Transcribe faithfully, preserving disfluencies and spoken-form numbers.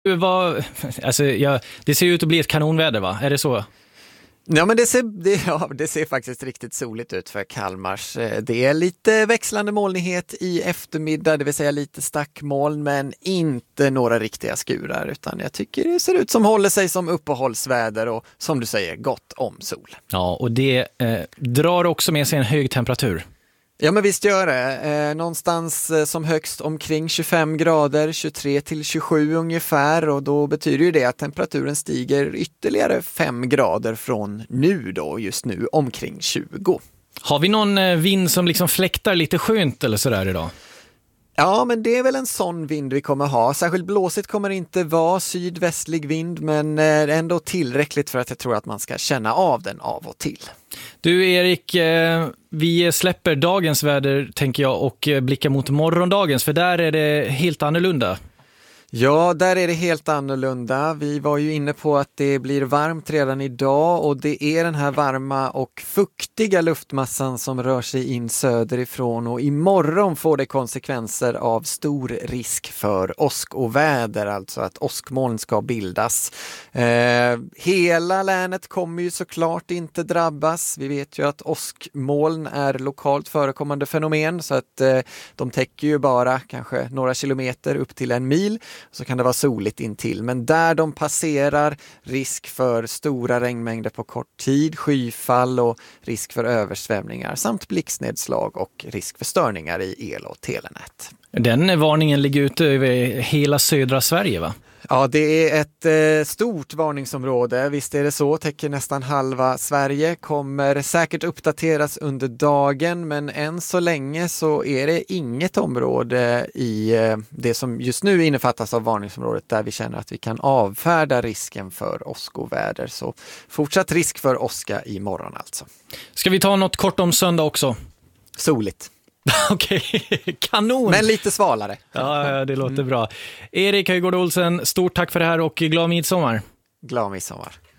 Vad, alltså, ja, det ser ut att bli ett kanonväder, va? Är det så? Ja, men det ser, det, ja, det ser faktiskt riktigt soligt ut för Kalmars. Det är lite växlande molnighet i eftermiddag, det vill säga lite stackmoln, men inte några riktiga skurar, utan jag tycker det ser ut som håller sig som uppehållsväder och som du säger, gott om sol. Ja, och det eh, drar också med sig en hög temperatur. Ja, men visst gör det. Eh, någonstans eh, som högst omkring tjugofem grader, tjugotre till tjugosju ungefär, och då betyder ju det att temperaturen stiger ytterligare fem grader från nu då, just nu omkring tjugo. Har vi någon eh, vind som liksom fläktar lite skönt eller sådär idag? Ja, men det är väl en sån vind vi kommer ha. Särskilt blåsigt kommer det inte vara, sydvästlig vind, men eh, ändå tillräckligt för att jag tror att man ska känna av den av och till. Du Erik, eh, vi släpper dagens väder tänker jag och blickar mot morgondagens, för där är det helt annorlunda. Ja, där är det helt annorlunda. Vi var ju inne på att det blir varmt redan idag, och det är den här varma och fuktiga luftmassan som rör sig in söderifrån, och imorgon får det konsekvenser av stor risk för åskoväder, alltså att åskmoln ska bildas. Eh, hela länet kommer ju såklart inte drabbas. Vi vet ju att åskmoln är lokalt förekommande fenomen, så att eh, de täcker ju bara kanske några kilometer upp till en mil. Så kan det vara soligt intill, men där de passerar, risk för stora regnmängder på kort tid, skyfall och risk för översvämningar samt blixtnedslag och risk för störningar i el- och telenät. Den varningen ligger ute över hela södra Sverige, va? Ja, det är ett eh, stort varningsområde. Visst är det så, täcker nästan halva Sverige, kommer säkert uppdateras under dagen, men än så länge så är det inget område i eh, det som just nu innefattas av varningsområdet där vi känner att vi kan avfärda risken för åskoväder. Så fortsatt risk för åska imorgon alltså. Ska vi ta något kort om söndag också? Soligt. Okej, kanon! Men lite svalare. Ja, det låter bra. Erik Höjgård Olsen, stort tack för det här och glad midsommar. Glad midsommar.